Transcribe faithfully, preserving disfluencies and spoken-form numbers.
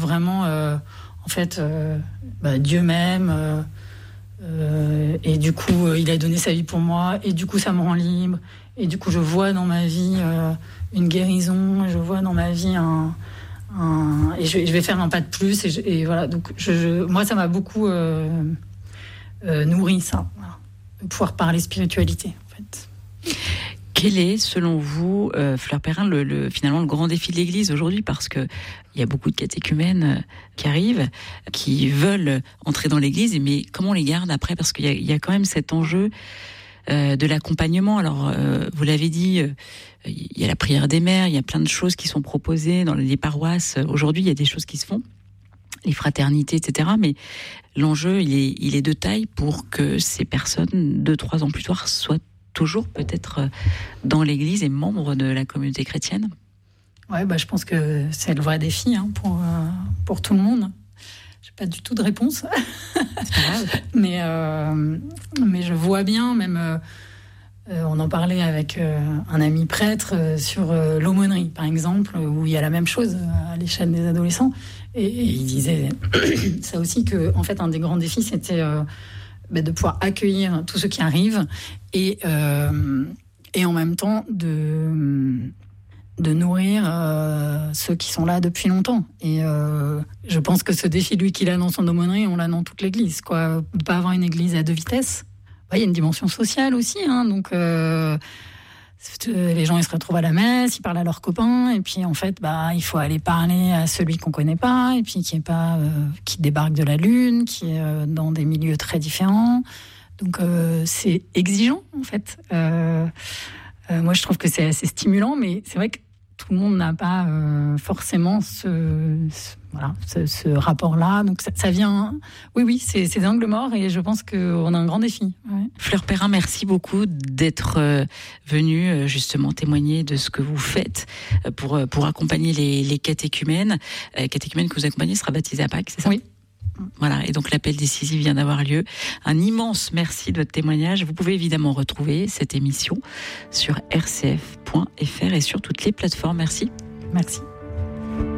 vraiment, euh, en fait, euh, bah, Dieu m'aime, euh, euh, et du coup, euh, il a donné sa vie pour moi, et du coup, ça me rend libre, et du coup, je vois dans ma vie euh, une guérison, je vois dans ma vie un, un et je, je vais faire un pas de plus, et, je, et voilà. Donc, je, je, moi, ça m'a beaucoup euh, euh, nourri ça, voilà, de pouvoir parler spiritualité, en fait. Quel est, selon vous, euh, Fleur Perrin, le, le, finalement le grand défi de l'Église aujourd'hui? Parce qu'il y a beaucoup de catéchumènes qui arrivent, qui veulent entrer dans l'Église, mais comment on les garde après? Parce qu'il y a, il y a quand même cet enjeu euh, de l'accompagnement. Alors, euh, vous l'avez dit, euh, il y a la prière des mères, il y a plein de choses qui sont proposées dans les paroisses. Aujourd'hui, il y a des choses qui se font, les fraternités, et cetera. Mais l'enjeu, il est, il est de taille pour que ces personnes, deux, trois ans plus tard, soient toujours peut-être dans l'Église et membres de la communauté chrétienne. Ouais, bah, je pense que c'est le vrai défi hein, pour, euh, pour tout le monde. J'ai pas du tout de réponse. C'est pas grave. mais, euh, mais je vois bien, même, euh, on en parlait avec euh, un ami prêtre euh, sur euh, l'aumônerie, par exemple, où il y a la même chose à l'échelle des adolescents. Et, et il disait ça aussi, que, en fait, un des grands défis, c'était euh, bah, de pouvoir accueillir tous ceux qui arrivent et, euh, et en même temps de, de nourrir euh, ceux qui sont là depuis longtemps. Et euh, je pense que ce défi, lui, qu'il a dans son aumônerie, on l'a dans toute l'Église, quoi. Ne pas avoir une Église à deux vitesses. Il y a une dimension sociale aussi, hein, donc euh, les gens ils se retrouvent à la messe, ils parlent à leurs copains, et puis en fait, bah, il faut aller parler à celui qu'on connaît pas, et puis qui est pas, euh, qui débarque de la lune, qui est euh, dans des milieux très différents. Donc euh, c'est exigeant en fait. Euh, euh, moi je trouve que c'est assez stimulant, mais c'est vrai que tout le monde n'a pas euh, forcément ce, ce, voilà, ce, ce rapport-là. Donc ça, ça vient, oui, oui, c'est, c'est des angles morts et je pense qu'on a un grand défi. Ouais. Fleur Perrin, merci beaucoup d'être euh, venue euh, justement témoigner de ce que vous faites euh, pour, euh, pour accompagner les, les catéchumènes. Euh, catéchumènes que vous accompagnez sera baptisé à Pâques, c'est ça? Oui. Voilà, et donc l'appel décisif vient d'avoir lieu. Un immense merci de votre témoignage. Vous pouvez évidemment retrouver cette émission sur r c f point f r et sur toutes les plateformes. Merci. Merci.